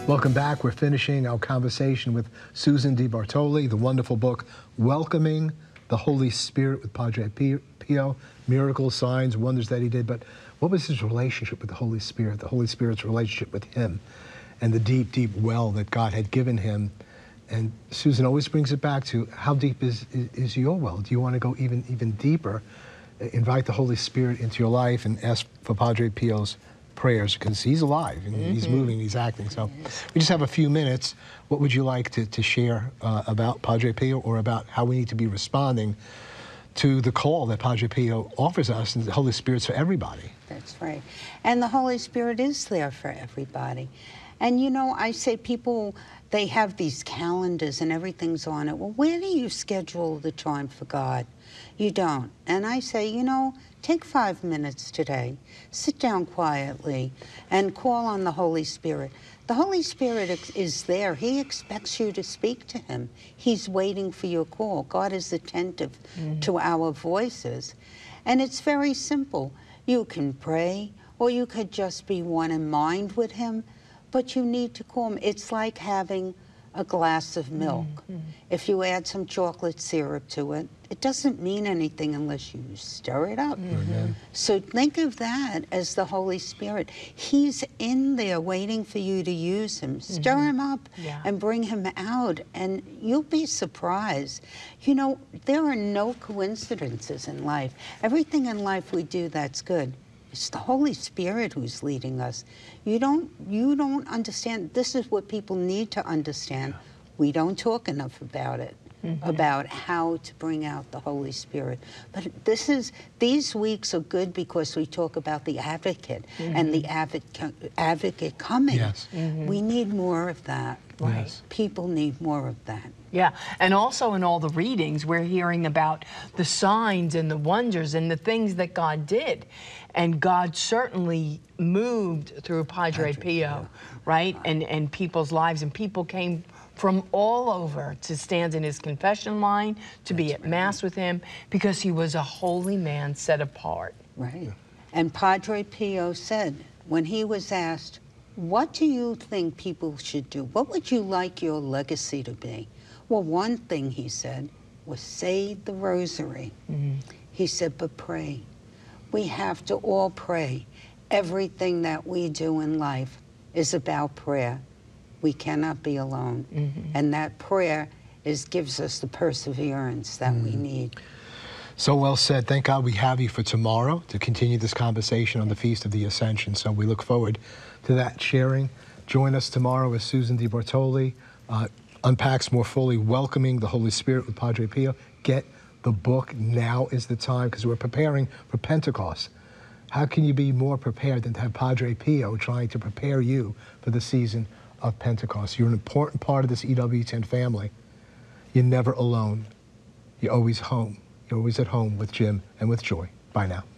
Welcome back. We're finishing our conversation with Susan DiBartoli, the wonderful book, Welcoming the Holy Spirit with Padre Pio, miracles, signs, wonders that he did. But what was his relationship with the Holy Spirit's relationship with him, and the deep, deep well that God had given him? And Susan always brings it back to, how deep is your well? Do you want to go even deeper? Invite the Holy Spirit into your life and ask for Padre Pio's prayers, because he's alive and he's moving, he's acting. So we just have a few minutes. What would you like to share about Padre Pio, or about how we need to be responding to the call that Padre Pio offers us, and the Holy Spirit's for everybody? That's right. And the Holy Spirit is there for everybody. And you know, I say people, they have these calendars and everything's on it. Well, where do you schedule the time for God? You don't. And I say, you know, take 5 minutes today. Sit down quietly and call on the Holy Spirit. The Holy Spirit is there. He expects you to speak to him. He's waiting for your call. God is attentive to our voices. And it's very simple. You can pray, or you could just be one in mind with him, but you need to call him. It's like having a glass of milk. If you add some chocolate syrup to it, it doesn't mean anything unless you stir it up. So think of that as the Holy Spirit. He's in there waiting for you to use him. Stir him up and bring him out, and you'll be surprised. You know, there are no coincidences in life. Everything in life we do that's good, it's the Holy Spirit who's leading us. You don't understand. This is what people need to understand. We don't talk enough about it, about how to bring out the Holy Spirit. But these weeks are good because we talk about the advocate and the advocate coming. We need more of that. People need more of that. Yeah, and also in all the readings, we're hearing about the signs and the wonders and the things that God did. And God certainly moved through Padre Pio, right? And people's lives. And people came from all over to stand in his confession line, to be at Mass with him, because he was a holy man set apart. Right. And Padre Pio said, when he was asked, what do you think people should do? What would you like your legacy to be? Well, one thing he said was say the rosary. He said, but pray. We have to all pray. Everything that we do in life is about prayer. We cannot be alone. And that prayer gives us the perseverance that we need. So well said. Thank God we have you for tomorrow to continue this conversation on the Feast of the Ascension. So we look forward to that sharing. Join us tomorrow as Susan DiBartoli unpacks more fully Welcoming the Holy Spirit with Padre Pio. Get the book. Now is the time, because we're preparing for Pentecost. How can you be more prepared than to have Padre Pio trying to prepare you for the season of Pentecost? You're an important part of this EWTN family. You're never alone. You're always home. You're always at home with Jim and with Joy. Bye now.